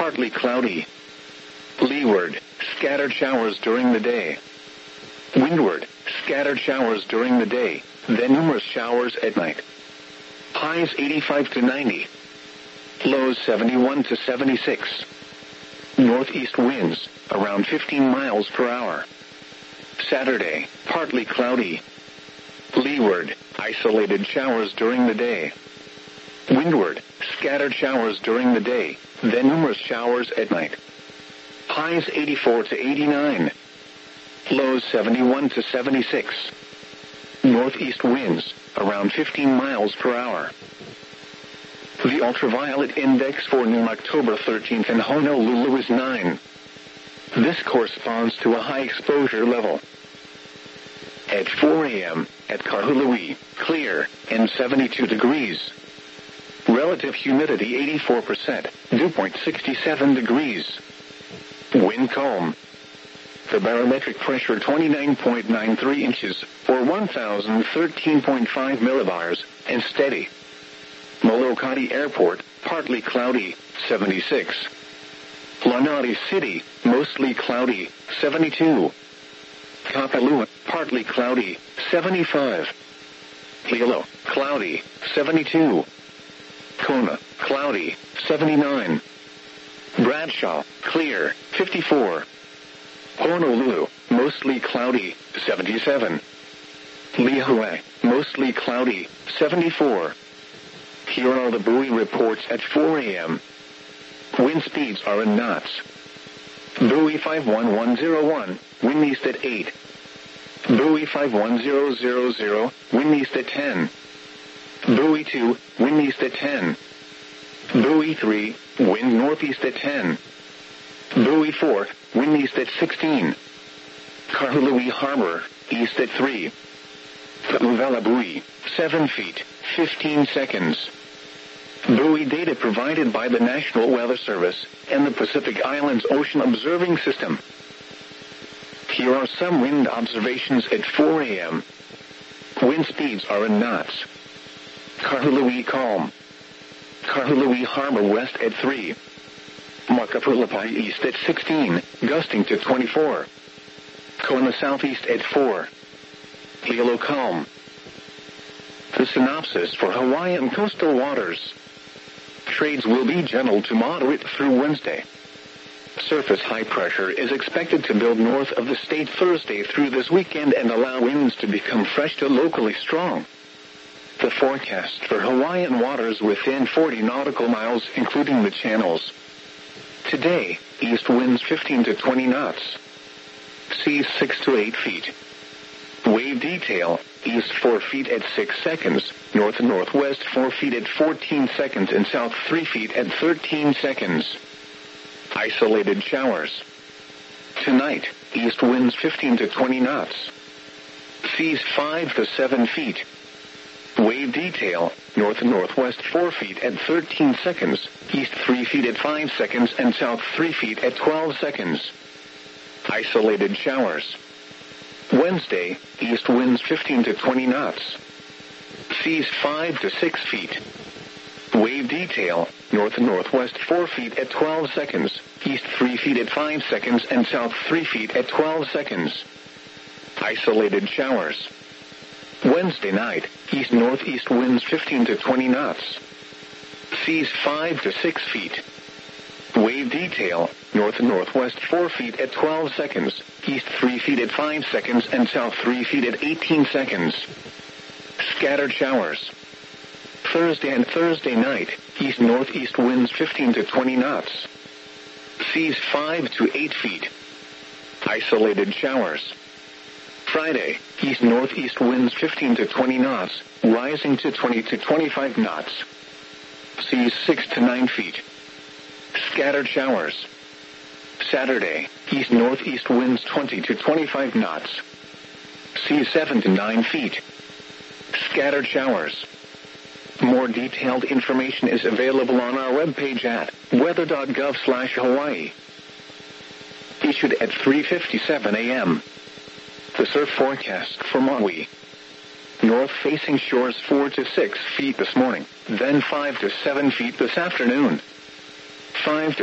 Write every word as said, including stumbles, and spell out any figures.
partly cloudy. Leeward, scattered showers during the day. Windward, scattered showers during the day, then numerous showers at night. Highs eighty-five to ninety. Lows seventy-one to seventy-six. Northeast winds, around fifteen miles per hour. Saturday, partly cloudy. Leeward, isolated showers during the day. Windward, scattered showers during the day, then numerous showers at night. Highs eighty-four to eighty-nine. Lows seventy-one to seventy-six. Northeast winds, around fifteen miles per hour. The ultraviolet index for noon October thirteenth in Honolulu is nine. This corresponds to a high exposure level. At four a.m., at Kahului, clear, and seventy-two degrees. Relative humidity eighty-four percent, dew point sixty-seven degrees. Wind calm. The barometric pressure twenty-nine point nine three inches, or one thousand thirteen point five millibars, and steady. Molokai Airport, partly cloudy, seventy-six. Lanai City, mostly cloudy, seventy-two. Kapalua, partly cloudy, seventy-five. Hilo, cloudy, seventy-two. Kona, cloudy, seventy-nine. Bradshaw, clear, fifty-four. Honolulu, mostly cloudy, seventy-seven. Lihue, mostly cloudy, seventy-four. Here are the buoy reports at four a.m. Wind speeds are in knots. Buoy five one one zero one, wind east at eight. Buoy five one zero zero zero, wind east at ten. Buoy two, wind east at ten. Buoy three, wind northeast at ten. Buoy four, wind east at sixteen. Kahului Harbor, east at three. Paluvela Buoy, seven feet, fifteen seconds. Buoy data provided by the National Weather Service and the Pacific Islands Ocean Observing System. Here are some wind observations at four a.m. Wind speeds are in knots. Kahului calm. Kahului Harbor west at three. Makapulapai east at sixteen, gusting to twenty-four. Kona southeast at four. Hilo calm. The synopsis for Hawaiian coastal waters. Trades will be gentle to moderate through Wednesday. Surface high pressure is expected to build north of the state Thursday through this weekend and allow winds to become fresh to locally strong. The forecast for Hawaiian waters within forty nautical miles, including the channels. Today, east winds fifteen to twenty knots. Seas six to eight feet. Wave detail, east four feet at six seconds, north and northwest four feet at fourteen seconds, and south three feet at thirteen seconds. Isolated showers. Tonight, east winds fifteen to twenty knots. Seas five to seven feet. Wave detail, north and northwest four feet at thirteen seconds, east three feet at five seconds, and south three feet at twelve seconds. Isolated showers. Wednesday, east winds fifteen to twenty knots. Seas five to six feet. Wave detail, north and northwest four feet at twelve seconds, east three feet at five seconds, and south three feet at twelve seconds. Isolated showers. Wednesday night, east-northeast winds fifteen to twenty knots. Seas five to six feet. Wave detail, north and northwest four feet at twelve seconds, east three feet at five seconds, and south three feet at eighteen seconds. Scattered showers. Thursday and Thursday night, east-northeast winds fifteen to twenty knots. Seas five to eight feet. Isolated showers. Friday, east-northeast winds fifteen to twenty knots, rising to twenty to twenty-five knots. Seas six to nine feet. Scattered showers. Saturday, east-northeast winds twenty to twenty-five knots. Seas seven to nine feet. Scattered showers. More detailed information is available on our webpage at weather dot gov slash Hawaii. Issued at three fifty-seven a.m. The surf forecast for Maui. North-facing shores four to six feet this morning, then five to seven feet this afternoon. five to